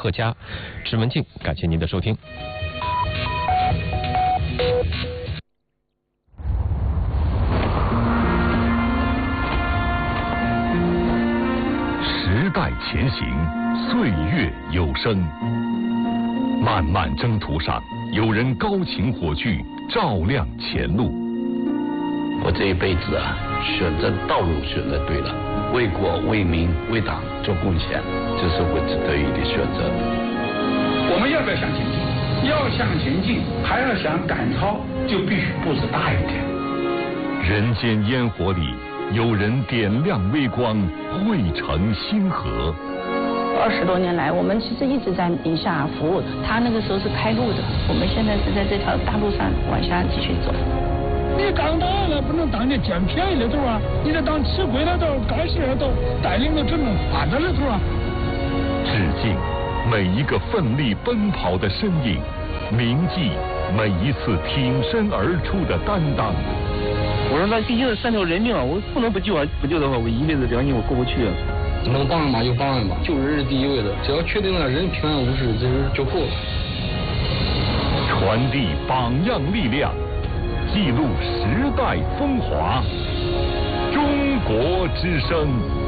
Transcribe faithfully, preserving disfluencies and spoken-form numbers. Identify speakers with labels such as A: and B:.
A: 贺佳、石文静，感谢您的收听。
B: 时代前行，岁月有声。漫漫征途上，有人高擎火炬，照亮前路。
C: 我这一辈子啊，选择道路选择对了，为国为民为党做贡献，这是我值得意的选择。
D: 我们要不要向前进？要向前进，还要想赶超，就必须步子大一点。
B: 人间烟火里，有人点亮微光，汇成星河。
E: 二十多年来，我们其实一直在宁夏服务。他那个时候是开路的，我们现在是在这条大路上往下继续走。
F: 你刚到了，不能当你捡便宜的头啊！你得当吃亏的头、干事的头，带领着整个发展的头啊！
B: 致敬每一个奋力奔跑的身影，铭记每一次挺身而出的担当。
G: 我说那毕竟是三条人命啊，我不能不救啊！不救的话，我一辈子良心我过不去啊！
H: 能帮人嘛就帮人嘛，救人是第一位的，只要确定了人平安无事，这就够了。
B: 传递榜样力量，记录时代风华，中国之声。